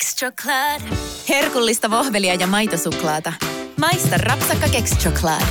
Kexchoklad. Herkullista vohvelia ja maitosuklaata. Maista rapsakka Kexchoklad.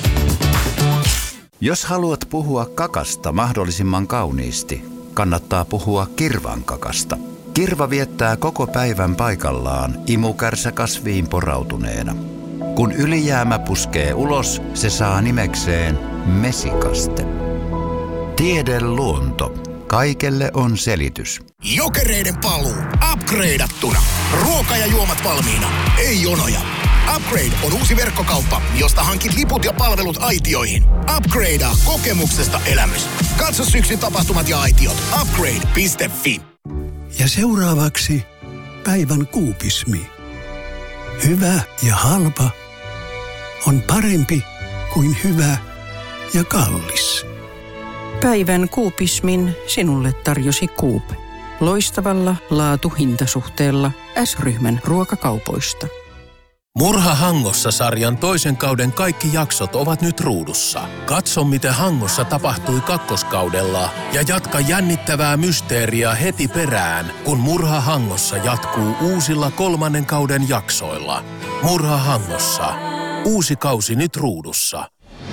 Jos haluat puhua kakasta mahdollisimman kauniisti, kannattaa puhua kirvan kakasta. Kirva viettää koko päivän paikallaan imukärsä kasviin porautuneena. Kun ylijäämä puskee ulos, se saa nimekseen mesikaste. Tiede luonto. Kaikelle on selitys. Jokereiden paluu. Upgradeattuna. Ruoka ja juomat valmiina. Ei jonoja. Upgrade on uusi verkkokauppa, josta hankit liput ja palvelut aitioihin. Upgradea kokemuksesta elämys. Katso syksyn tapahtumat ja aitiot. Upgrade.fi. Ja seuraavaksi päivän kuupismi. Hyvä ja halpa on parempi kuin hyvä ja kallis. Päivän kuupismin sinulle tarjosi Coop. Loistavalla laatu-hintasuhteella S-ryhmän ruokakaupoista. Murha Hangossa-sarjan toisen kauden kaikki jaksot ovat nyt ruudussa. Katso, miten Hangossa tapahtui kakkoskaudella ja jatka jännittävää mysteeriä heti perään, kun Murha Hangossa jatkuu uusilla kolmannen kauden jaksoilla. Murha Hangossa. Uusi kausi nyt ruudussa.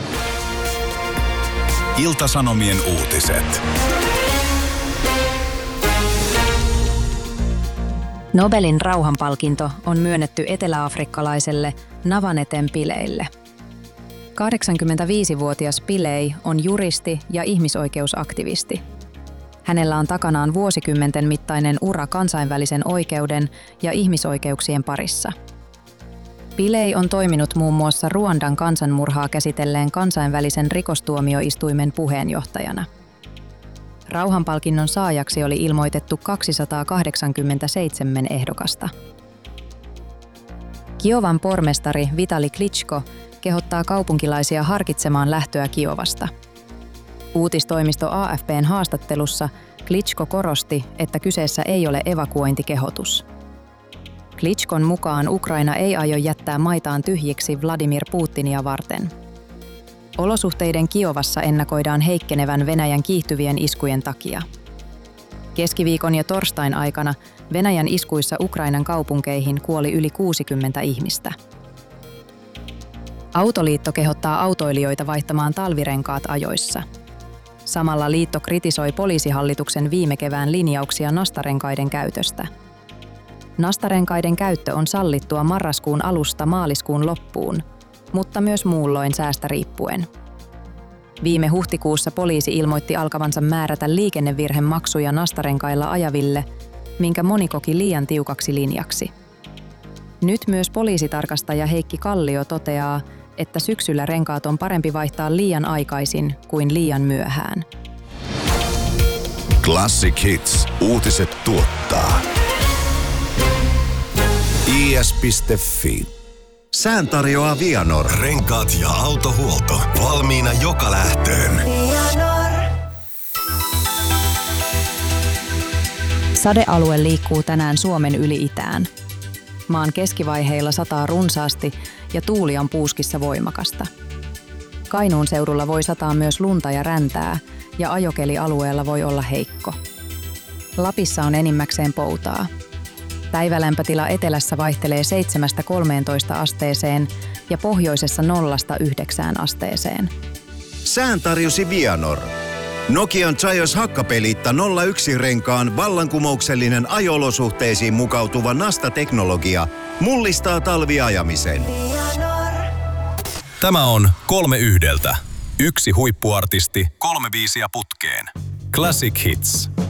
Ilta-Sanomien uutiset. Nobelin rauhanpalkinto on myönnetty eteläafrikkalaiselle Navaneten Pileille. 85-vuotias Pillay on juristi ja ihmisoikeusaktivisti. Hänellä on takanaan vuosikymmenten mittainen ura kansainvälisen oikeuden ja ihmisoikeuksien parissa. Pillay on toiminut muun muassa Ruandan kansanmurhaa käsitelleen kansainvälisen rikostuomioistuimen puheenjohtajana. Rauhanpalkinnon saajaksi oli ilmoitettu 287 ehdokasta. Kiovan pormestari Vitali Klitschko kehottaa kaupunkilaisia harkitsemaan lähtöä Kiovasta. Uutistoimisto AFP:n haastattelussa Klitschko korosti, että kyseessä ei ole evakuointikehotus. Klitschkon mukaan Ukraina ei aio jättää maitaan tyhjiksi Vladimir Putinia varten. Olosuhteiden Kiovassa ennakoidaan heikkenevän Venäjän kiihtyvien iskujen takia. Keskiviikon ja torstain aikana Venäjän iskuissa Ukrainan kaupunkeihin kuoli yli 60 ihmistä. Autoliitto kehottaa autoilijoita vaihtamaan talvirenkaat ajoissa. Samalla liitto kritisoi poliisihallituksen viime kevään linjauksia nastarenkaiden käytöstä. Nastarenkaiden käyttö on sallittua marraskuun alusta maaliskuun loppuun, mutta myös muulloin säästä riippuen. Viime huhtikuussa poliisi ilmoitti alkavansa määrätä liikennevirhemaksuja nastarenkailla ajaville, minkä moni koki liian tiukaksi linjaksi. Nyt myös poliisitarkastaja Heikki Kallio toteaa, että syksyllä renkaat on parempi vaihtaa liian aikaisin kuin liian myöhään. Classic Hits. Uutiset tuottaa. is.fi. Sään tarjoaa Vianor. Renkaat ja autohuolto. Valmiina joka lähtöön. Sadealue liikkuu tänään Suomen yli itään. Maan keskivaiheilla sataa runsaasti ja tuuli on puuskissa voimakasta. Kainuun seudulla voi sataa myös lunta ja räntää ja ajokeli alueella voi olla heikko. Lapissa on enimmäkseen poutaa. Päivälämpötila etelässä vaihtelee 7–13 asteeseen ja pohjoisessa 0–9 asteeseen. Sään tarjosi Vianor. Nokian Zaios Hakkapeliitta 01-renkaan vallankumouksellinen ajo-olosuhteisiin mukautuva Nasta-teknologia mullistaa talviajamisen. Tämä on 3 1. Yksi huippuartisti, 3 biisiä putkeen. Classic Hits.